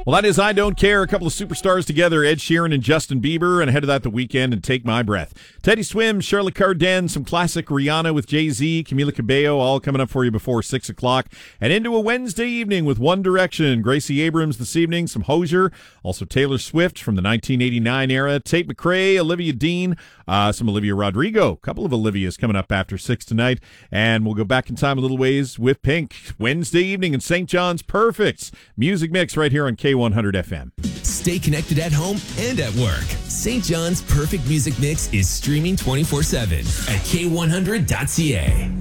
Well, that is I Don't Care. A couple of superstars together, Ed Sheeran and Justin Bieber, and ahead of that, The Weeknd and Take My Breath. Teddy Swim, Charlotte Cardin, some classic Rihanna with Jay-Z, Camila Cabello, all coming up for you before 6 o'clock. And into a Wednesday evening with One Direction, Gracie Abrams this evening, some Hozier, also Taylor Swift from the 1989 era, Tate McRae, Olivia Dean, some Olivia Rodrigo, a couple of Olivias coming up after 6 tonight. And we'll go back in time a little ways with Pink. Wednesday evening in St. John's, Perfects. Music Mix right here on K100 FM. Stay connected at home and at work. St. John's Perfect Music Mix is streaming 24/7 at K100.ca.